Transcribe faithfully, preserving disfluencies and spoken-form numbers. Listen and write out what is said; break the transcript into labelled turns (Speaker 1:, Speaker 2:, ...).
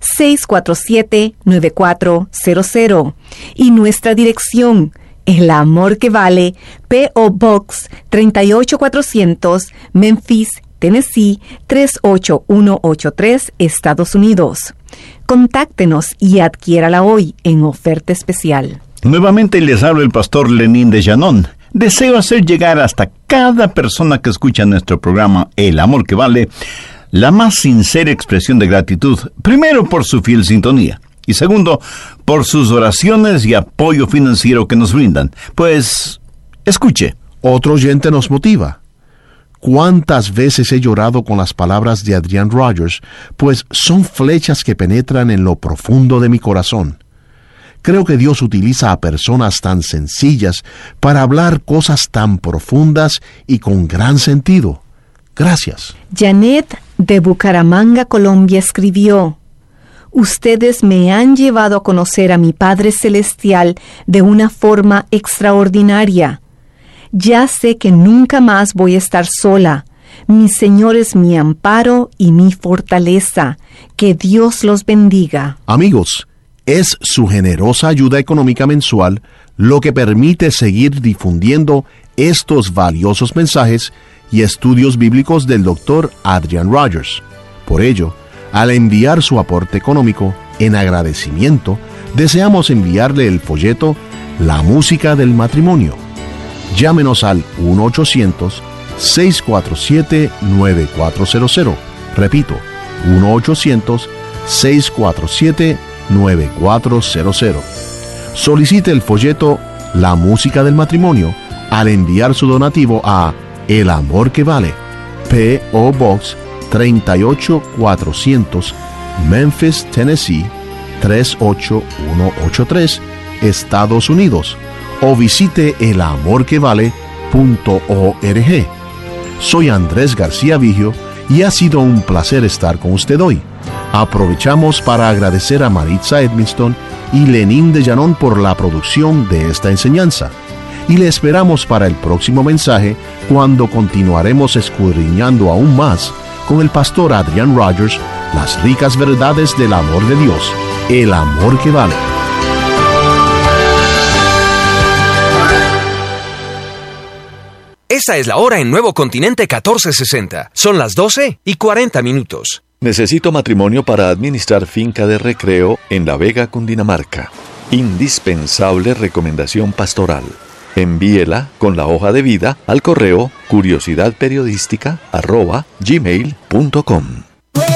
Speaker 1: seis cuatro siete, nueve cuatro cero cero. Y nuestra dirección, El Amor que Vale, P O Box tres ocho cuatrocientos, Memphis, Tennessee tres ocho uno ocho tres, Estados Unidos. Contáctenos y adquiérala hoy en oferta especial.
Speaker 2: Nuevamente les habla el pastor Lenín de Llanón. Deseo hacer llegar hasta cada persona que escucha nuestro programa El Amor que Vale la más sincera expresión de gratitud, primero por su fiel sintonía y segundo por sus oraciones y apoyo financiero que nos brindan. Pues, escuche.
Speaker 3: Otro oyente nos motiva. ¿Cuántas veces he llorado con las palabras de Adrian Rogers? Pues son flechas que penetran en lo profundo de mi corazón. Creo que Dios utiliza a personas tan sencillas para hablar cosas tan profundas y con gran sentido. Gracias.
Speaker 1: Janet de Bucaramanga, Colombia, escribió: Ustedes me han llevado a conocer a mi Padre Celestial de una forma extraordinaria. Ya sé que nunca más voy a estar sola. Mi Señor es mi amparo y mi fortaleza. Que Dios los bendiga.
Speaker 3: Amigos, es su generosa ayuda económica mensual lo que permite seguir difundiendo estos valiosos mensajes y estudios bíblicos del doctor Adrian Rogers. Por ello, al enviar su aporte económico, en agradecimiento, deseamos enviarle el folleto La Música del Matrimonio. Llámenos al uno ochocientos, seis cuatro siete, nueve cuatro cero cero. Repito, uno ochocientos, seis cuatro siete, nueve cuatro cero cero. Solicite el folleto La Música del Matrimonio al enviar su donativo a El Amor que Vale, P O Box tres ocho cuatrocientos, Memphis, Tennessee tres ocho uno ocho tres, Estados Unidos, o visite el amor que vale punto org. Soy Andrés García Vigio y ha sido un placer estar con usted hoy. Aprovechamos para agradecer a Maritza Edmiston y Lenín de Llanón por la producción de esta enseñanza. Y le esperamos para el próximo mensaje, cuando continuaremos escudriñando aún más con el pastor Adrian Rogers las ricas verdades del amor de Dios, el amor que vale.
Speaker 4: Esta es la hora en Nuevo Continente catorce sesenta. Son las doce y cuarenta minutos.
Speaker 5: Necesito matrimonio para administrar finca de recreo en La Vega, Cundinamarca. Indispensable recomendación pastoral. Envíela con la hoja de vida al correo curiosidadperiodística arroba gmail punto com.